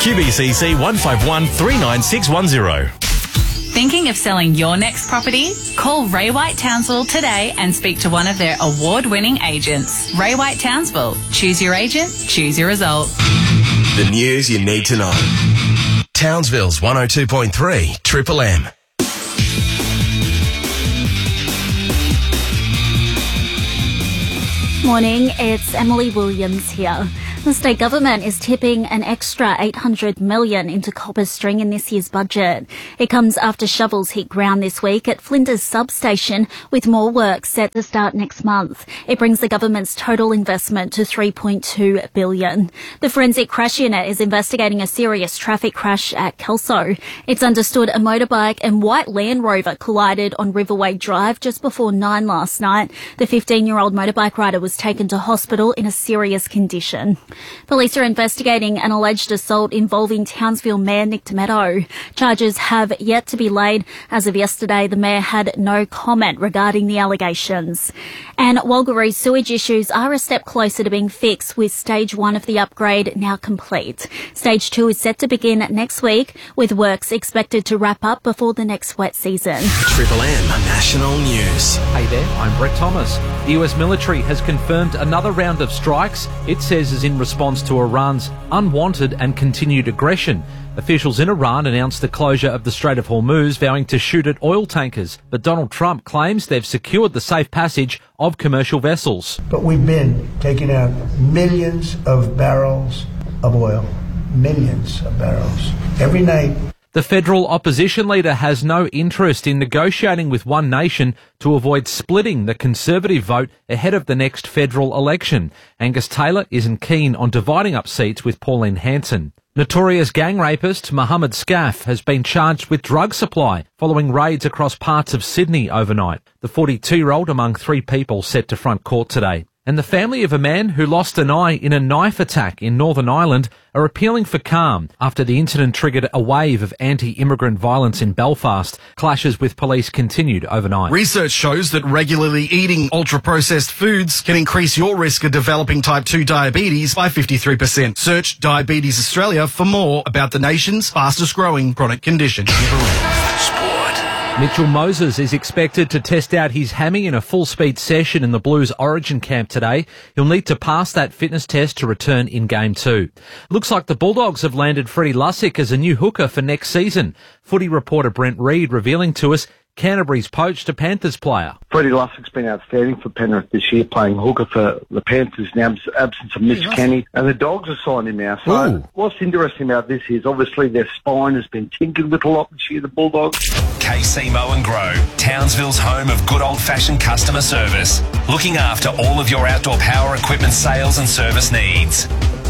QBCC 151 39610. Thinking of selling your next property? Call Ray White Townsville today and speak to one of their award-winning agents. Ray White Townsville. Choose your agent, choose your result. The news you need to know. Townsville's 102.3 Triple M. Morning, it's Emily Williams here. The state government is tipping an extra $800 million into copper string in this year's budget. It comes after shovels hit ground this week at Flinders substation, with more work set to start next month. It brings the government's total investment to $3.2 billion. The Forensic Crash Unit is investigating a serious traffic crash at Kelso. It's understood a motorbike and white Land Rover collided on Riverway Drive just before 9 last night. The 15-year-old motorbike rider was taken to hospital in a serious condition. Police are investigating an alleged assault involving Townsville Mayor Nick Tometto. Charges have yet to be laid. As of yesterday, the Mayor had no comment regarding the allegations. And Walgaroos sewage issues are a step closer to being fixed, with Stage 1 of the upgrade now complete. Stage 2 is set to begin next week, with works expected to wrap up before the next wet season. Triple M National News. Hey there, I'm Brett Thomas. The US military has confirmed another round of strikes, it says is in response to Iran's unwanted and continued aggression. Officials in Iran announced the closure of the Strait of Hormuz, vowing to shoot at oil tankers. But Donald Trump claims they've secured the safe passage of commercial vessels. But we've been taking out millions of barrels of oil, millions of barrels, every night. The federal opposition leader has no interest in negotiating with One Nation to avoid splitting the Conservative vote ahead of the next federal election. Angus Taylor isn't keen on dividing up seats with Pauline Hanson. Notorious gang rapist Mohammed Scaff has been charged with drug supply following raids across parts of Sydney overnight. The 42-year-old among 3 people set to front court today. And the family of a man who lost an eye in a knife attack in Northern Ireland are appealing for calm after the incident triggered a wave of anti-immigrant violence in Belfast. Clashes with police continued overnight. Research shows that regularly eating ultra-processed foods can increase your risk of developing type 2 diabetes by 53%. Search Diabetes Australia for more about the nation's fastest growing chronic condition. Mitchell Moses is expected to test out his hammy in a full-speed session in the Blues Origin camp today. He'll need to pass that fitness test to return in Game 2. Looks like the Bulldogs have landed Freddie Lussick as a new hooker for next season. Footy reporter Brent Reid revealing to us Canterbury's poached a Panthers player. Freddie Lussick's been outstanding for Penrith this year, playing hooker for the Panthers in the absence of Mitch Kenny, and the Dogs have signed him now. So what's interesting about this is obviously their spine has been tinkered with a lot this year, the Bulldogs. KC Mow and Grow, Townsville's home of good old-fashioned customer service, looking after all of your outdoor power equipment sales and service needs.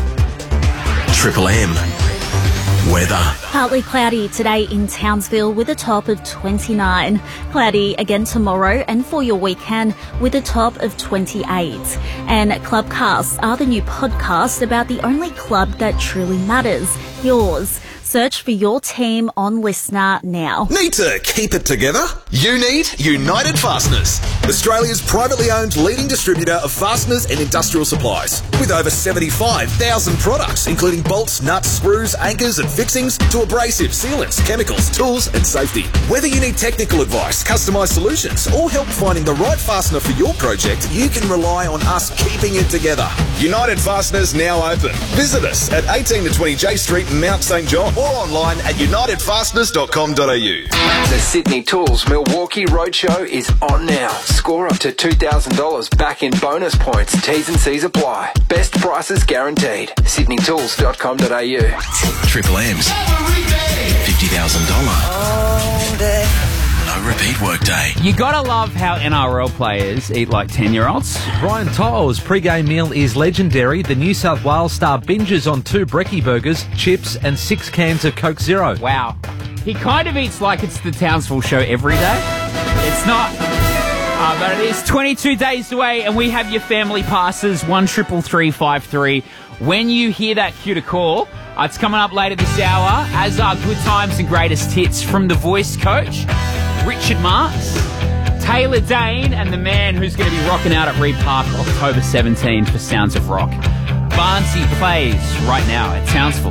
Triple M weather. Partly cloudy today in Townsville with a top of 29. Cloudy again tomorrow and for your weekend with a top of 28. And Clubcasts are the new podcast about the only club that truly matters, yours. Search for your team on Listener now. Need to keep it together? You need United Fasteners, Australia's privately owned leading distributor of fasteners and industrial supplies. With over 75,000 products, including bolts, nuts, screws, anchors and fixings, to abrasives, sealants, chemicals, tools and safety. Whether you need technical advice, customised solutions or help finding the right fastener for your project, you can rely on us keeping it together. United Fasteners now open. Visit us at 18 to 20 J Street, Mount St John, or online at unitedfasteners.com.au. The Sydney Tools Milwaukee Roadshow is on now. Score up to $2,000 back in bonus points. T's and C's apply. Best prices guaranteed. sydneytools.com.au. Triple M's $50,000. No repeat workday. You gotta love how NRL players eat like 10-year-olds. Brian To'o's pre-game meal is legendary. The New South Wales star binges on 2 brekkie burgers, chips and 6 cans of Coke Zero. Wow. He kind of eats like it's the Townsville show every day. It's not. But it is 22 days away and we have your family passes 133353. When you hear that cue to call, it's coming up later this hour, as are good times and greatest hits from the voice coach, Richard Marks, Taylor Dane, and the man who's going to be rocking out at Reed Park October 17 for Sounds of Rock. Barnsley plays right now at Townsville.